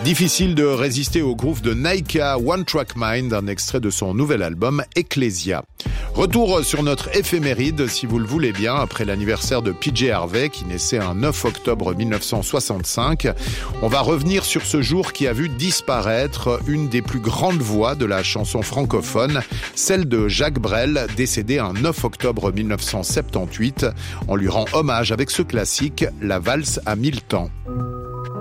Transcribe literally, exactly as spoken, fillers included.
Difficile de résister au groove de Naika, One Track Mind, un extrait de son nouvel album Ecclesia. Retour sur notre éphéméride, si vous le voulez bien, après l'anniversaire de P J Harvey, qui naissait un neuf octobre mille neuf cent soixante-cinq. On va revenir sur ce jour qui a vu disparaître une des plus grandes voix de la chanson francophone, celle de Jacques Brel, décédé un neuf octobre mille neuf cent soixante-dix-huit. On lui rend hommage avec ce classique, La valse à mille temps.